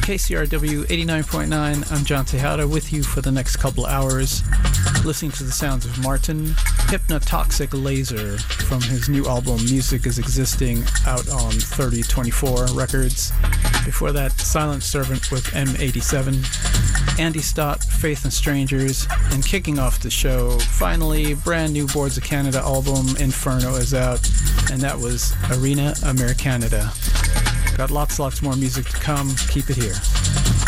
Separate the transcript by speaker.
Speaker 1: KCRW 89.9. I'm John Tejada with you for the next couple hours, listening to the sounds of Martin, Hypnotoxic Laser, from his new album Music is Existing, out on 3024 Records. Before that, Silent Servant with M87, Andy Stott, Faith and Strangers, and kicking off the show, finally, brand new Boards of Canada album Inferno is out, and that was Arena Americanada. Got lots more music to come. Keep it here.